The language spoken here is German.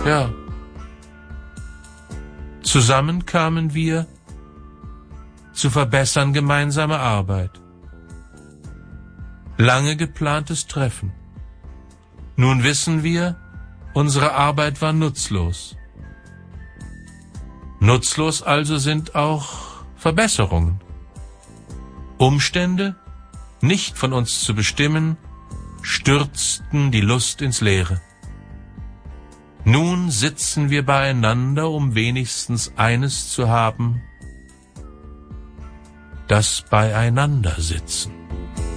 Ja. Zusammen kamen wir zu verbessern gemeinsame Arbeit. Lange geplantes Treffen. Nun wissen wir, unsere Arbeit war nutzlos. Nutzlos also sind auch Verbesserungen. Umstände, nicht von uns zu bestimmen, stürzten die Lust ins Leere. Nun sitzen wir beieinander, um wenigstens eines zu haben: das Beieinandersitzen.